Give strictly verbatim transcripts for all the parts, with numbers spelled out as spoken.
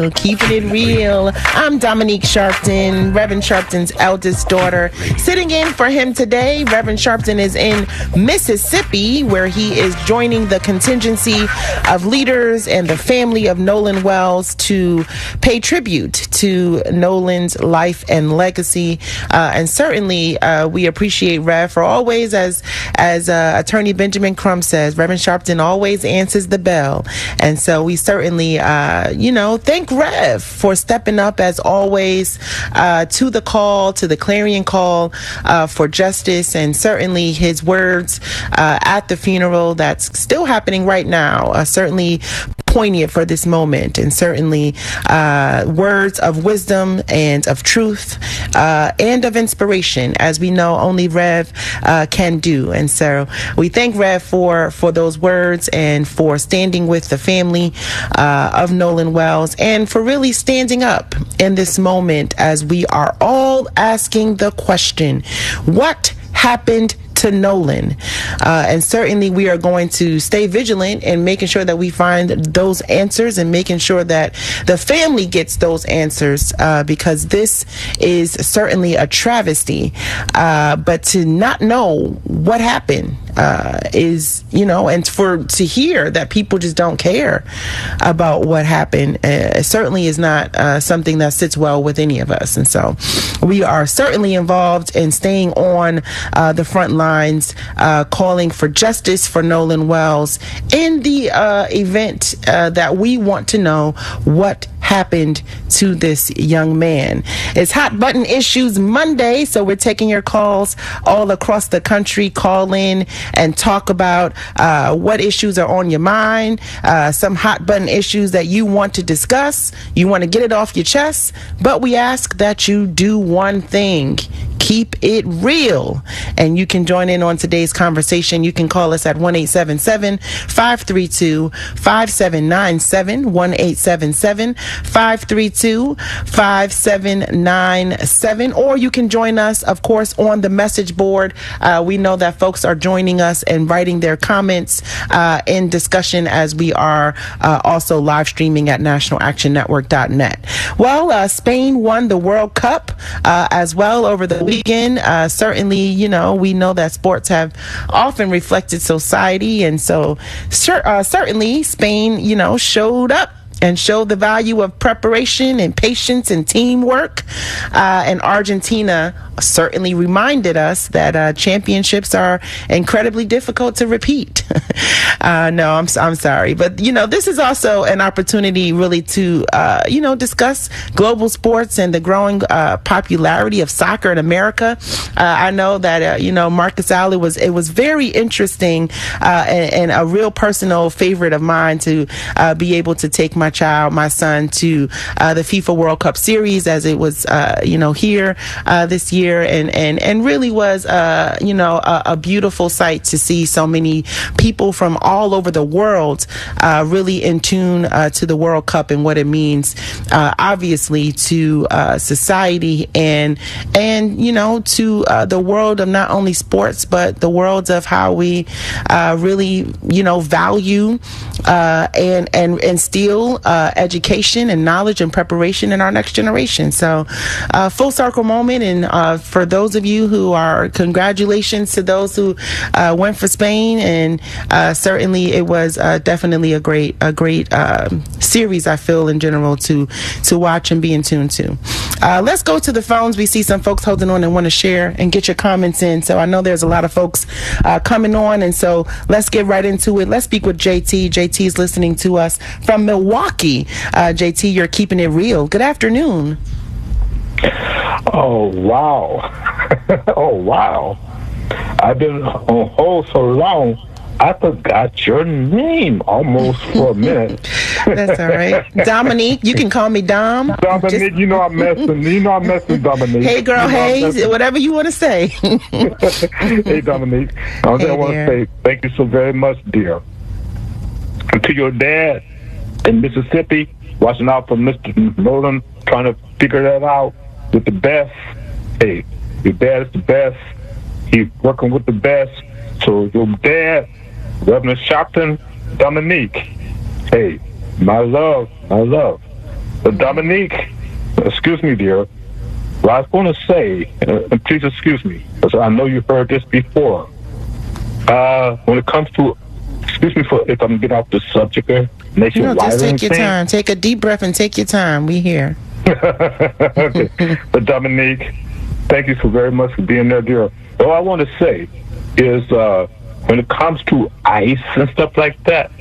to Keeping It Real. I'm Dominique Sharpton, Reverend Sharpton's eldest daughter. Sitting in for him today, Reverend Sharpton is in Mississippi, where he is joining the contingency of leaders and the family of Nolan Wells to pay tribute to Nolan's life and legacy. Uh, and certainly, uh, we appreciate Rev for always, as as uh, Attorney Benjamin Crumb says, Reverend Sharpton always answers the bell. And so we certainly, uh, you know, thank Rev for stepping up as always uh, to the call, to the clarion call uh, for justice, and certainly his words uh, at the funeral that's still happening right now, uh, certainly poignant for this moment, and certainly uh, words of wisdom and of truth uh, and of inspiration, as we know only Rev uh, can do. And so we thank Rev for for those words and for standing with the family uh, of Nolan Wells, and for really standing up in this moment as we are all asking the question, what happened to Nolan? Uh, and certainly we are going to stay vigilant in making sure that we find those answers and making sure that the family gets those answers, uh, because this is certainly a travesty. Uh, but to not know what happened uh, is, you know, and for to hear that people just don't care about what happened, uh, certainly is not uh, something that sits well with any of us. And so we are certainly involved in staying on uh, the front line, Uh, calling for justice for Nolan Wells in the uh, event uh, that we want to know what happened to this young man. It's Hot Button Issues Monday, so we're taking your calls all across the country. Call in and talk about uh, what issues are on your mind, uh, some hot button issues that you want to discuss. You want to get it off your chest, but we ask that you do one thing: keep it real. And you can join in on today's conversation. You can call us at one eight seven seven, five three two, five seven nine seven, one eight seven seven, five three two, five seven nine seven, or you can join us, of course, on the message board. Uh, we know that folks are joining us and writing their comments uh, in discussion as we are uh, also live streaming at national action network dot net. Well, uh, Spain won the World Cup uh, as well over the weekend. Uh, certainly, you know, we know that sports have often reflected society, and so cer- uh, certainly Spain, you know, showed up and showed the value of preparation and patience and teamwork. Uh, and Argentina certainly reminded us that uh, championships are incredibly difficult to repeat. uh, no, I'm I'm sorry, but you know, this is also an opportunity really to uh, you know discuss global sports and the growing uh, popularity of soccer in America. Uh, I know that uh, you know Marcus Alley was it was very interesting uh, and, and a real personal favorite of mine to uh, be able to take my child, my son, to uh, the FIFA World Cup Series as it was, uh, you know, here uh, this year, and and and really was, uh, you know, a, a beautiful sight to see so many people from all over the world uh, really in tune uh, to the World Cup and what it means, uh, obviously, to uh, society and and you know to uh, the world of not only sports but the world of how we uh, really you know value uh, and and instill Uh, education and knowledge and preparation in our next generation. So uh, full circle moment. And uh, for those of you who are, congratulations to those who uh, went for Spain. And uh, certainly it was uh, definitely a great a great uh, series, I feel, in general, to to watch and be in tune to. Uh, let's go to the phones. We see some folks holding on and want to share and get your comments in. So I know there's a lot of folks uh, coming on, and so let's get right into it. Let's speak with J T. J T is listening to us from Milwaukee. Uh, J T, you're keeping it real. Good afternoon. Oh, wow. oh, wow. I've been on hold so long, I forgot your name almost for a minute. That's all right. Dominique, you can call me Dom. Dominique, Just... you know I'm messing. You know I'm messing, Dominique. Hey, girl, you know hey, whatever you want to say. Hey, Dominique. I hey, want to say thank you so very much, dear. And to your dad in Mississippi, watching out for Mister Nolan, trying to figure that out with the best. Hey, your dad is the best. He's working with the best. So your dad, Reverend Sharpton, Dominique, hey, my love, my love. But Dominique, excuse me, dear. What I was going to say, uh, and please excuse me, because I know you heard this before. Uh, when it comes to, excuse me for if I'm getting off the subject there, nationwide. No, just take your time. Take a deep breath and take your time. We here. Okay. But Dominique, thank you so very much for being there, dear. All I want to say is uh, when it comes to ICE and stuff like that,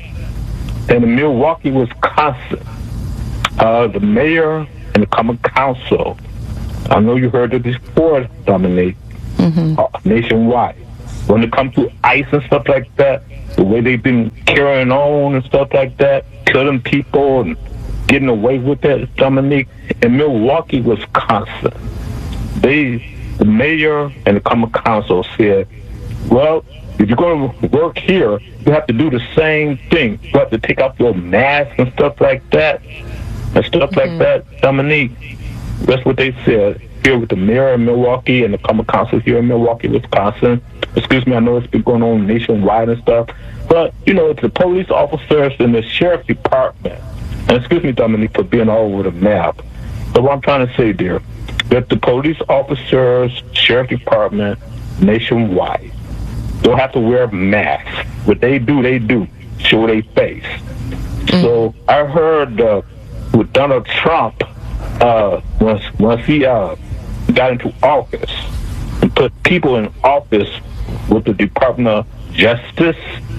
in Milwaukee, Wisconsin, uh, the mayor and the common council, I know you heard it before, Dominique, mm-hmm. uh, nationwide. When it comes to ICE and stuff like that, the way they've been carrying on and stuff like that, killing people and getting away with that, Dominique, in Milwaukee, Wisconsin, they, the mayor and the common council said, well, if you're going to work here, you have to do the same thing. You have to take off your mask and stuff like that, and stuff mm-hmm. like that, Dominique. That's what they said here with the mayor in Milwaukee and the common council here in Milwaukee, Wisconsin. Excuse me, I know it's been going on nationwide and stuff, but, you know, it's the police officers and the sheriff department. And excuse me, Dominique, for being all over the map. But what I'm trying to say, dear, that the police officers, sheriff department, nationwide, don't have to wear masks. What they do, they do. Show their face. Mm-hmm. So I heard uh, with Donald Trump, uh, once once he uh, got into office and put people in office with the Department of Justice,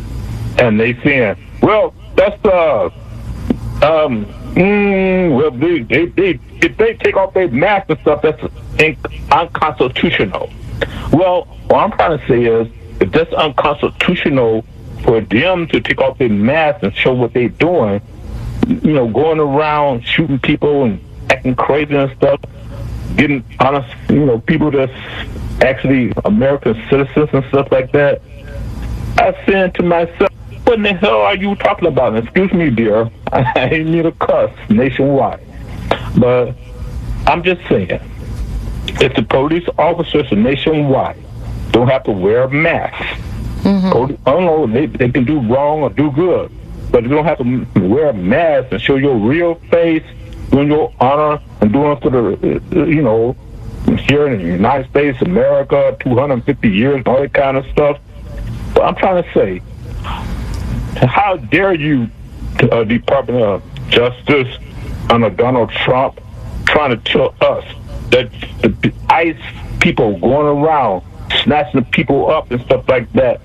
and they saying, well, that's uh, um, mm, well, they, they, they, if they take off their mask and stuff, that's in, unconstitutional. Well, what I'm trying to say is, if that's unconstitutional for them to take off their mask and show what they're doing, you know, going around shooting people and acting crazy and stuff, getting honest, you know, people that's actually American citizens and stuff like that, I said to myself, what in the hell are you talking about? And excuse me, dear, I ain't mean to cuss nationwide, but I'm just saying, if the police officers nationwide don't have to wear a mask, mm-hmm. I don't know, they, they can do wrong or do good, but they don't have to wear a mask and show your real face, doing your honor and doing it for the, you know, here in the United States, America, two hundred fifty years, all that kind of stuff. But I'm trying to say, how dare you, uh, Department of Justice under Donald Trump, trying to tell us that the ICE people going around snatching people up and stuff like that,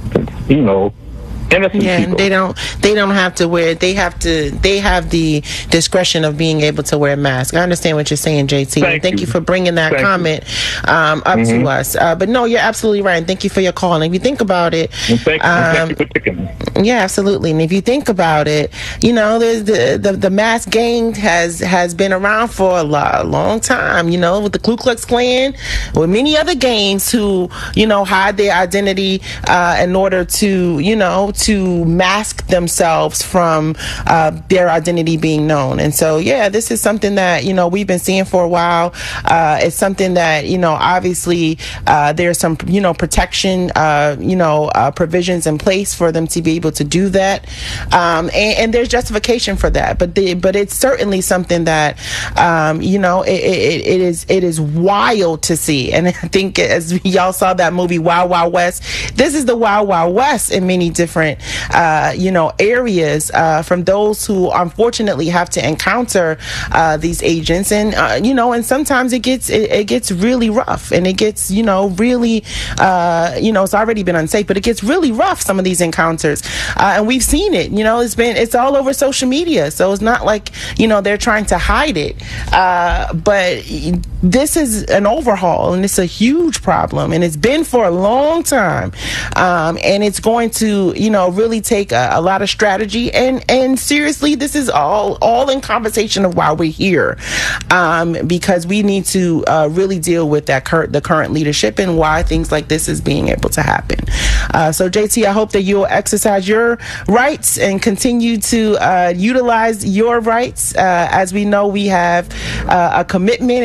you know, innocent yeah, people. they don't. They don't have to wear. They have to. They have the discretion of being able to wear a mask. I understand what you're saying, J T. Thank, and thank you. you for bringing that thank comment um, up mm-hmm. to us. Uh, but no, you're absolutely right. And thank you for your call. And if you think about it, and thank, um, and thank you for picking me. Yeah, absolutely. And if you think about it, you know, there's the the, the mask gang has has been around for a lot, long time. You know, with the Ku Klux Klan, with many other gangs who, you know, hide their identity uh, in order to, you know, to mask themselves from uh, their identity being known. And so, yeah, this is something that, you know, we've been seeing for a while. Uh, it's something that, you know, obviously uh, there's some, you know, protection, uh, you know, uh, provisions in place for them to be able to do that. Um, and, and there's justification for that. But the, but it's certainly something that, um, you know, it, it, it is it is wild to see. And I think as y'all saw that movie, Wild Wild West, this is the Wild Wild West in many different uh, you know, areas uh, from those who unfortunately have to encounter uh, these agents, and uh, you know, and sometimes it gets it, it gets really rough, and it gets, you know, really, uh, you know, it's already been unsafe, but it gets really rough, some of these encounters, uh, and we've seen it. You know, it's been it's all over social media, so it's not like, you know, they're trying to hide it, uh, but this is an overhaul, and it's a huge problem, and it's been for a long time, um, and it's going to, you know, really take a, a lot of strategy, and and seriously, this is all all in conversation of why we're here, um, because we need to uh, really deal with that cur- the current leadership and why things like this is being able to happen. Uh, so, J T, I hope that you'll exercise your rights and continue to uh, utilize your rights. Uh, as we know, we have uh, a commitment, and we have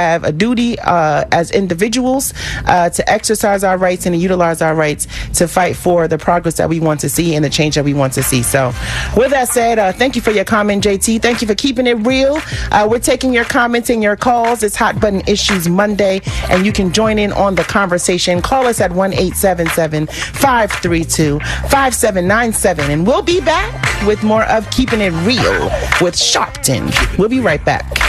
have a duty uh, as individuals uh, to exercise our rights and to utilize our rights to fight for the progress that we want to see and the change that we want to see. So with that said, uh, thank you for your comment, J T. Thank you for keeping it real. Uh, we're taking your comments and your calls. It's Hot Button Issues Monday, and you can join in on the conversation. Call us at one eight seven seven, five three two, five seven nine seven, and we'll be back with more of Keeping It Real with Sharpton. We'll be right back.